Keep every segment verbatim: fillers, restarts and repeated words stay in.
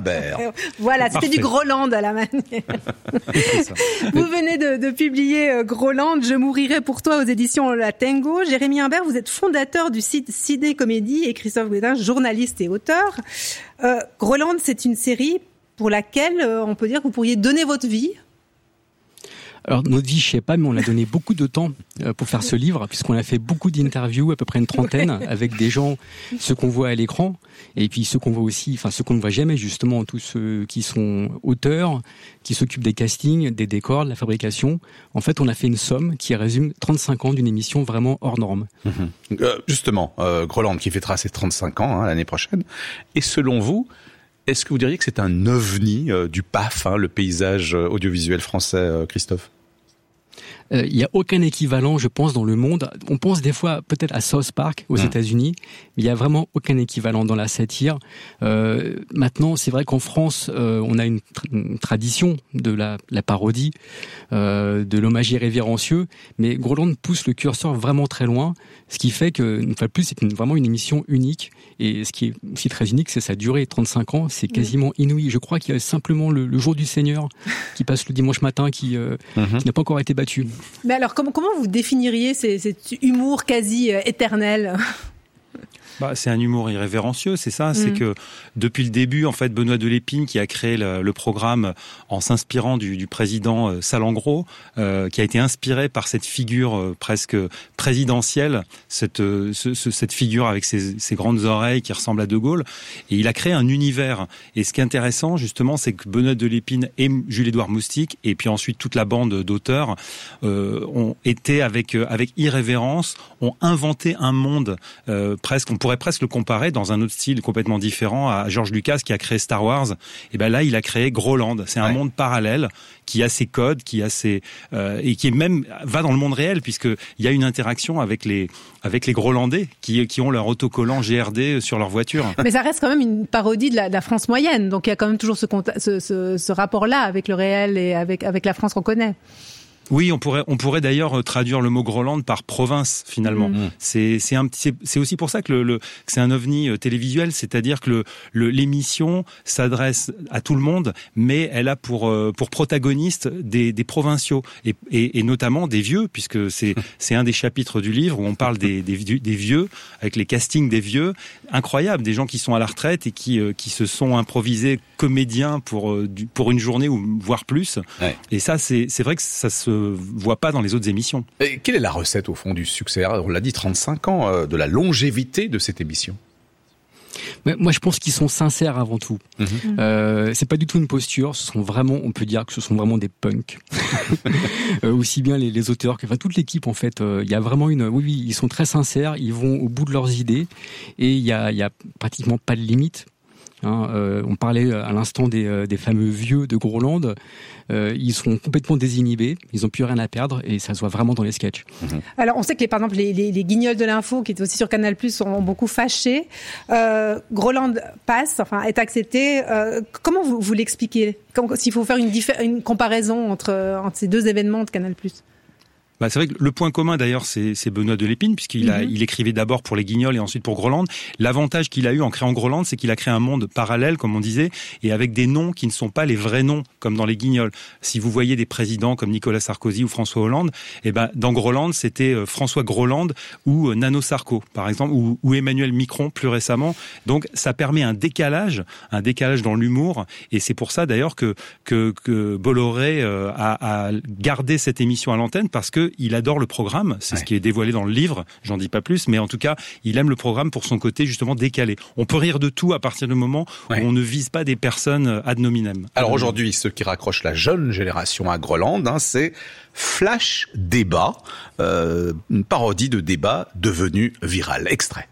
Imbert. Voilà, c'était du Groland à la manière. Vous venez de, de publier euh, Groland, Je mourirai pour toi aux éditions La Tango. Jérémy Imbert, vous êtes fondateur du site Ciné Comédie et Christophe Guédin, journaliste et auteur. Euh, Groland, c'est une série pour laquelle euh, on peut dire que vous pourriez donner votre vie. Alors notre vie, je sais pas, mais on a donné beaucoup de temps pour faire ce livre, puisqu'on a fait beaucoup d'interviews, à peu près une trentaine, avec des gens, ceux qu'on voit à l'écran, et puis ceux qu'on voit aussi, enfin ceux qu'on ne voit jamais, justement, tous ceux qui sont auteurs, qui s'occupent des castings, des décors, de la fabrication. En fait, on a fait une somme qui résume trente-cinq ans d'une émission vraiment hors norme. Mmh. Euh, justement, euh, Groland qui fêtera ses trente-cinq ans hein, l'année prochaine. Et selon vous, est-ce que vous diriez que c'est un ovni euh, du P A F, hein, le paysage euh, audiovisuel français, euh, Christophe ? Il euh, n'y a aucun équivalent, je pense, dans le monde. On pense des fois peut-être à South Park aux mmh. États-Unis, mais il n'y a vraiment aucun équivalent dans la satire. Euh, maintenant, c'est vrai qu'en France, euh, on a une, tra- une tradition de la, la parodie, euh, de l'hommage irrévérencieux, mais Groland pousse le curseur vraiment très loin, ce qui fait que, une fois de plus, c'est une, vraiment une émission unique. Et ce qui est aussi très unique, c'est sa durée, trente-cinq ans, c'est quasiment mmh. inouï. Je crois qu'il y a simplement le, le jour du Seigneur qui passe le dimanche matin, qui, euh, mmh. qui n'a pas encore été battu. Mais alors, comment, comment vous définiriez ces, cet humour quasi euh, éternel ? Bah, c'est un humour irrévérencieux, c'est ça. Mmh. C'est que depuis le début, en fait, Benoît Delépine, qui a créé le, le programme en s'inspirant du, du président euh, Salengro, euh, qui a été inspiré par cette figure euh, presque présidentielle, cette, euh, ce, ce, cette figure avec ses, ses grandes oreilles qui ressemble à De Gaulle, et il a créé un univers. Et ce qui est intéressant, justement, c'est que Benoît Delépine et Jules-Édouard Moustique, et puis ensuite toute la bande d'auteurs, euh, ont été avec avec irrévérence, ont inventé un monde euh, presque. On pourrait presque le comparer dans un autre style complètement différent à George Lucas qui a créé Star Wars. Et ben là, il a créé Groland. C'est un ouais. monde parallèle qui a ses codes, qui a ses euh, et qui est même va dans le monde réel puisque il y a une interaction avec les avec les Grolandais qui qui ont leur autocollant G R D sur leur voiture. Mais ça reste quand même une parodie de la, de la France moyenne. Donc il y a quand même toujours ce ce, ce, ce rapport-là avec le réel et avec avec la France qu'on connaît. Oui, on pourrait, on pourrait d'ailleurs traduire le mot Groland par province finalement. Mmh. C'est, c'est un, c'est, c'est aussi pour ça que le, le, que c'est un ovni télévisuel, c'est-à-dire que le, le, l'émission s'adresse à tout le monde, mais elle a pour, pour protagonistes des, des provinciaux et, et, et notamment des vieux, puisque c'est, c'est un des chapitres du livre où on parle des, des, des vieux, avec les castings des vieux, incroyables, des gens qui sont à la retraite et qui, qui se sont improvisés comédiens pour, pour une journée ou voire plus. Ouais. Et ça, c'est, c'est vrai que ça se voit pas dans les autres émissions. Et quelle est la recette au fond du succès ? On l'a dit, trente-cinq ans, euh, de la longévité de cette émission. Mais moi, je pense qu'ils sont sincères avant tout. Mmh. Euh, c'est pas du tout une posture. Ce sont vraiment, on peut dire que ce sont vraiment des punks. euh, aussi bien les, les auteurs que, enfin, toute l'équipe en fait. Il euh, y a vraiment une, oui, oui, ils sont très sincères. Ils vont au bout de leurs idées et il y a, il y a pratiquement pas de limite. Hein, euh, on parlait à l'instant des, euh, des fameux vieux de Groland. Euh, ils sont complètement désinhibés, ils n'ont plus rien à perdre et ça se voit vraiment dans les sketchs. Mmh. Alors on sait que les, par exemple les, les, les guignols de l'info qui étaient aussi sur Canal+, sont beaucoup fâchés. Euh, Groland passe, enfin est accepté. Euh, comment vous, vous l'expliquez ? Comme, s'il faut faire une, diffé- une comparaison entre, entre ces deux événements de Canal+. Bah, c'est vrai que le point commun d'ailleurs c'est, c'est Benoît Delépine puisqu'il a, mm-hmm. il écrivait d'abord pour les Guignols et ensuite pour Groland. L'avantage qu'il a eu en créant Groland, c'est qu'il a créé un monde parallèle comme on disait et avec des noms qui ne sont pas les vrais noms comme dans les Guignols. Si vous voyez des présidents comme Nicolas Sarkozy ou François Hollande, eh ben dans Groland c'était François Groland ou Nano Sarko par exemple ou, ou Emmanuel Micron plus récemment. Donc ça permet un décalage, un décalage dans l'humour et c'est pour ça d'ailleurs que que, que Bolloré euh, a, a gardé cette émission à l'antenne parce que il adore le programme, c'est ouais. ce qui est dévoilé dans le livre, j'en dis pas plus, mais en tout cas, il aime le programme pour son côté justement décalé. On peut rire de tout à partir du moment ouais. où on ne vise pas des personnes ad nominem. Alors aujourd'hui, ce qui raccroche la jeune génération à Groland, hein, c'est Flash Débat, euh, une parodie de débat devenu viral. Extrait.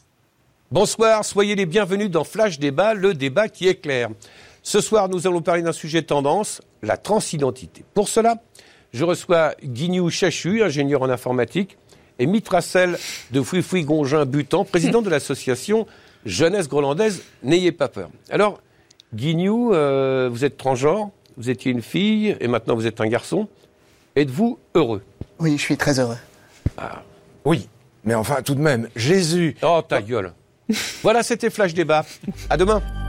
Bonsoir, soyez les bienvenus dans Flash Débat, le débat qui éclaire. Ce soir, nous allons parler d'un sujet tendance, la transidentité. Pour cela, je reçois Guignou Chachu, ingénieur en informatique, et Mitracel de Fouifouy-Gongin-Butan, président de l'association Jeunesse Grolandaise, N'ayez pas peur. Alors, Guignou, euh, vous êtes transgenre, vous étiez une fille, et maintenant vous êtes un garçon. Êtes-vous heureux ? Oui, je suis très heureux. Ah, oui, mais enfin, tout de même, Jésus... Oh, ta gueule. Voilà, c'était Flash Débat. À demain.